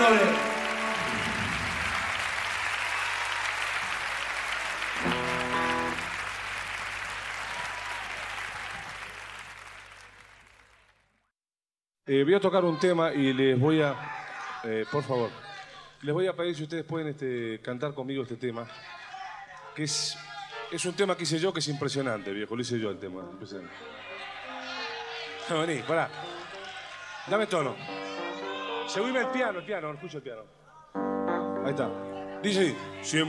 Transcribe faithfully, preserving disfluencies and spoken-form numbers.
Sole. Eh, voy a tocar un tema y les voy a... Eh, por favor, les voy a pedir si ustedes pueden este, cantar conmigo este tema, que es, es un tema que hice yo que es impresionante, viejo. Lo hice yo el tema, impresionante. Vení, pará. Dame tono. Seguime el piano, el piano, escucho el piano. Ahí está. Dice, siempre